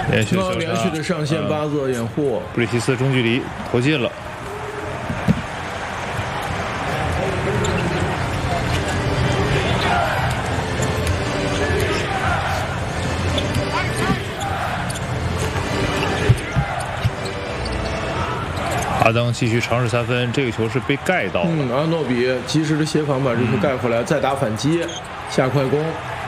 连续的连续的上线巴泽掩护， 布里奇斯中距离投进了。阿登继续尝试3分，这个球是被盖到了。 阿诺比及时的协防把这球盖回来，再打反击，下快攻。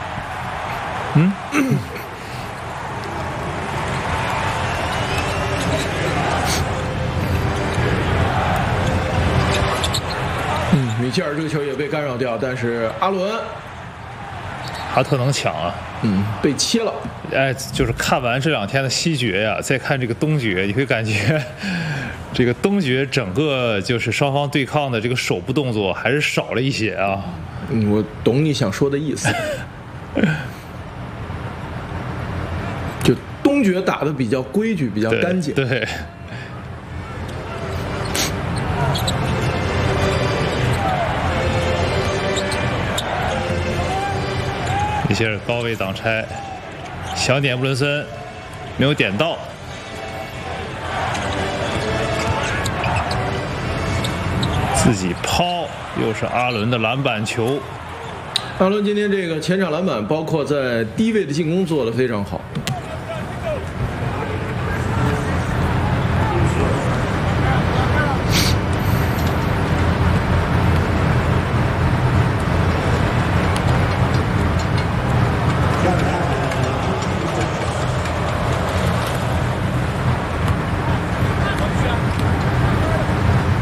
米切尔这个球也被干扰掉，但是阿伦， 哈特能抢啊。 被切了。 哎，就是看完这2天的西决呀，再看这个东决，你会感觉这个东决整个就是双方对抗的这个手部动作还是少了一些啊。 我懂你想说的意思。就东决打的比较规矩，比较干净。 对。米切尔高位挡拆，想点布伦森，没有点到。自己抛，又是阿伦的篮板球。 阿伦今天这个前场篮板，包括在低位的进攻做得非常好。